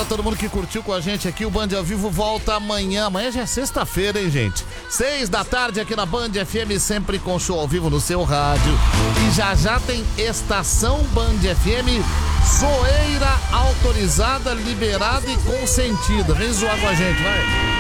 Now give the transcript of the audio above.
todo mundo que curtiu com a gente aqui. O Band ao Vivo volta amanhã. Amanhã já é sexta-feira, hein, gente? 6 da tarde aqui na Band FM, sempre com show ao vivo no seu rádio. E já tem Estação Band FM, zoeira autorizada, liberada e consentida. Vem zoar com a gente, vai.